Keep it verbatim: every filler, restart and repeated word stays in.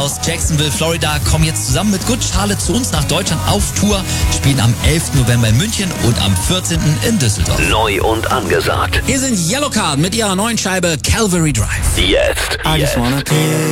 aus Jacksonville, Florida, kommen jetzt zusammen mit Good Charlotte zu uns nach Deutschland auf Tour, spielen am elften November in München und am vierzehnten in Düsseldorf. Neu und angesagt. Hier sind Yellowcard mit ihrer neuen Scheibe Calvary Drive. Jetzt. I just wanna